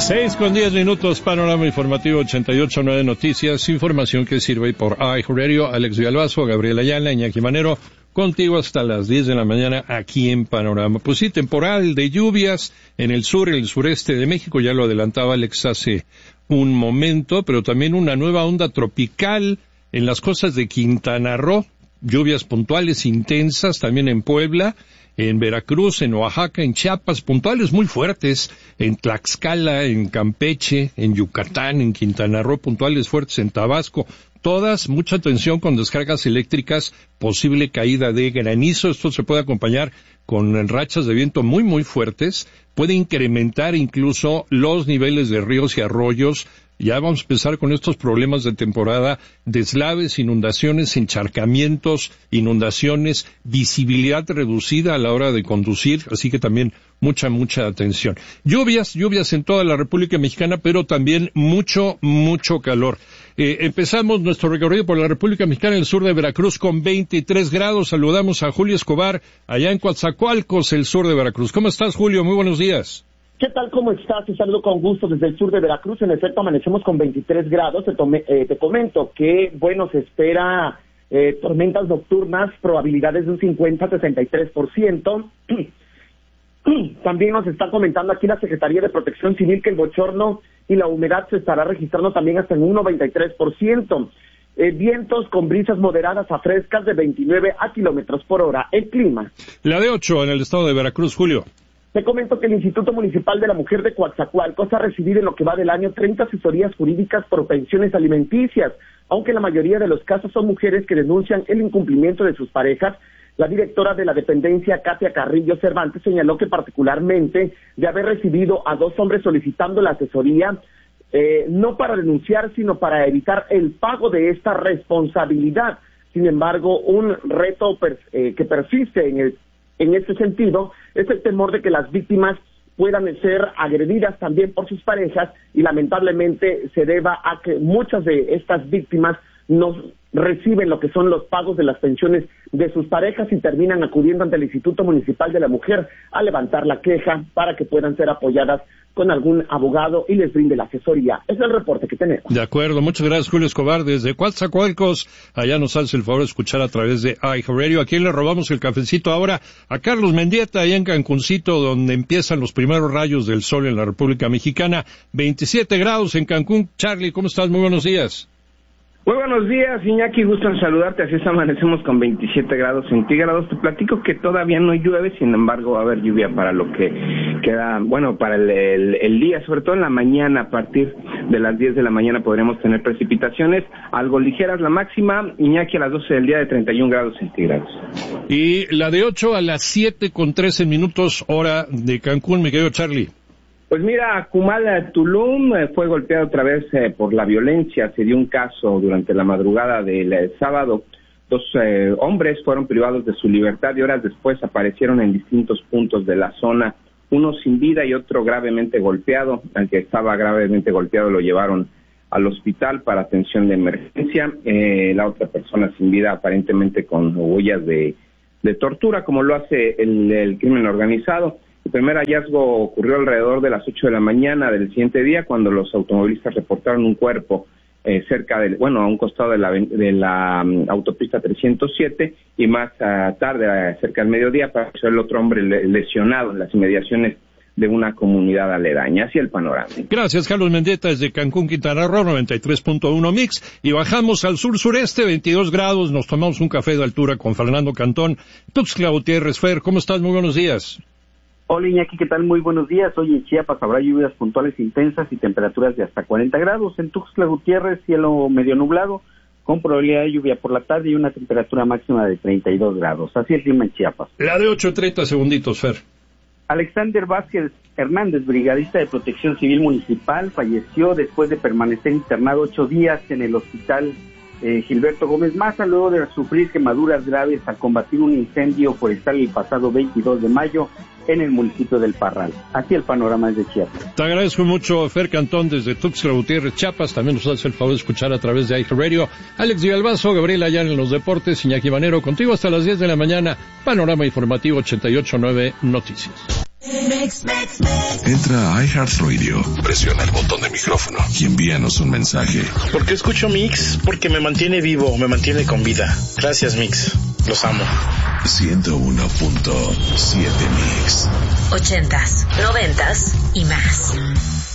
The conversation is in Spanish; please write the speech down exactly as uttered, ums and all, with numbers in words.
Seis con diez minutos, panorama informativo ochenta y ocho punto nueve Noticias, información que sirve por iHeartRadio. Alex Villalbazo, Gabriela Ayala, Iñaki Manero, contigo hasta las diez de la mañana aquí en Panorama. Pues sí, temporal de lluvias en el sur y el sureste de México, ya lo adelantaba Alex hace un momento, pero también una nueva onda tropical en las costas de Quintana Roo, lluvias puntuales intensas también en Puebla, en Veracruz, en Oaxaca, en Chiapas, puntuales muy fuertes, en Tlaxcala, en Campeche, en Yucatán, en Quintana Roo, puntuales fuertes en Tabasco. Todas, mucha atención con descargas eléctricas, posible caída de granizo. Esto se puede acompañar con rachas de viento muy, muy fuertes. Puede incrementar incluso los niveles de ríos y arroyos. Ya vamos a empezar con estos problemas de temporada, deslaves, inundaciones, encharcamientos, inundaciones, visibilidad reducida a la hora de conducir, así que también mucha, mucha atención. Lluvias, lluvias en toda la República Mexicana, pero también mucho, mucho calor. Eh, empezamos nuestro recorrido por la República Mexicana, en el sur de Veracruz, con veintitrés grados. Saludamos a Julio Escobar, allá en Coatzacoalcos, el sur de Veracruz. ¿Cómo estás, Julio? Muy buenos días. ¿Qué tal? ¿Cómo estás? Te saludo con gusto desde el sur de Veracruz. En efecto, amanecemos con veintitrés grados. Te, tome, eh, te comento que, bueno, se espera eh, tormentas nocturnas, probabilidades de un cincuenta a sesenta y tres por ciento. También nos está comentando aquí la Secretaría de Protección Civil que el bochorno y la humedad se estará registrando también hasta en un noventa y tres por ciento. Eh, vientos con brisas moderadas a frescas de veintinueve a kilómetros por hora. El clima. La de ocho en el estado de Veracruz, Julio. Te comento que el Instituto Municipal de la Mujer de Coatzacoalcos ha recibido en lo que va del año treinta asesorías jurídicas por pensiones alimenticias, aunque la mayoría de los casos son mujeres que denuncian el incumplimiento de sus parejas. La directora de la dependencia, Katia Carrillo Cervantes, señaló que particularmente de haber recibido a dos hombres solicitando la asesoría, eh, no para denunciar, sino para evitar el pago de esta responsabilidad. Sin embargo, un reto per, eh, que persiste en el En este sentido, es el temor de que las víctimas puedan ser agredidas también por sus parejas y lamentablemente se deba a que muchas de estas víctimas no reciben lo que son los pagos de las pensiones de sus parejas y terminan acudiendo ante el Instituto Municipal de la Mujer a levantar la queja para que puedan ser apoyadas con algún abogado y les brinde la asesoría. Es el reporte que tenemos. De acuerdo, muchas gracias, Julio Escobar. Desde Coatzacoalcos, allá nos hace el favor de escuchar a través de iHeartRadio. Aquí le robamos el cafecito ahora a Carlos Mendieta, allá en Cancuncito, donde empiezan los primeros rayos del sol en la República Mexicana. veintisiete grados en Cancún. Charlie, ¿cómo estás? Muy buenos días. Muy buenos días, Iñaki, gusto en saludarte. Así es, amanecemos con veintisiete grados centígrados. Te platico que todavía no llueve, sin embargo va a haber lluvia para lo que queda, bueno, para el, el, el día, sobre todo en la mañana. A partir de las diez de la mañana podremos tener precipitaciones algo ligeras. La máxima, Iñaki, a las doce del día de treinta y un grados centígrados. Y la de ocho a las siete con trece minutos, hora de Cancún, mi querido Charlie. Pues mira, Kumala Tulum eh, fue golpeado otra vez eh, por la violencia. Se dio un caso durante la madrugada del eh, sábado. Dos eh, hombres fueron privados de su libertad y horas después aparecieron en distintos puntos de la zona. Uno sin vida y otro gravemente golpeado. Al que estaba gravemente golpeado lo llevaron al hospital para atención de emergencia. Eh, la otra persona sin vida aparentemente con huellas de, de tortura, como lo hace el, el crimen organizado. El primer hallazgo ocurrió alrededor de las ocho de la mañana del siguiente día, cuando los automovilistas reportaron un cuerpo eh, cerca del, bueno, a un costado de la, de la um, autopista trescientos siete, y más uh, tarde, uh, cerca del mediodía, apareció el otro hombre le lesionado en las inmediaciones de una comunidad aledaña. Así el panorama. Gracias, Carlos Mendieta, desde Cancún, Quintana Roo, noventa y tres punto uno Mix, y bajamos al sur-sureste, veintidós grados, nos tomamos un café de altura con Fernando Cantón. Tuxtla Gutiérrez. Fer, ¿cómo estás? Muy buenos días. Hola, Iñaki, ¿qué tal? Muy buenos días. Hoy en Chiapas habrá lluvias puntuales intensas y temperaturas de hasta cuarenta grados. En Tuxtla Gutiérrez, cielo medio nublado, con probabilidad de lluvia por la tarde y una temperatura máxima de treinta y dos grados. Así el clima en Chiapas. La de ocho, treinta segunditos, Fer. Alexander Vázquez Hernández, brigadista de Protección Civil Municipal, falleció después de permanecer internado ocho días en el hospital eh, Gilberto Gómez Maza, luego de sufrir quemaduras graves al combatir un incendio forestal el pasado veintidós de mayo en el municipio del Parral. Así el panorama es de Chiapas. Te agradezco mucho, Fer Cantón, desde Tuxtla Gutiérrez, Chiapas. También nos hace el favor de escuchar a través de iHeartRadio. Alex Villalbazo, Gabriela Ayala en los deportes, Iñaki Manero, contigo hasta las diez de la mañana. Panorama informativo ochenta y ocho punto nueve Noticias. Entra a iHeartRadio, presiona el botón de micrófono y envíanos un mensaje. ¿Por qué escucho Mix? Porque me mantiene vivo, me mantiene con vida. Gracias, Mix. Los amo. ciento uno punto siete Mix. Ochentas, noventas y más.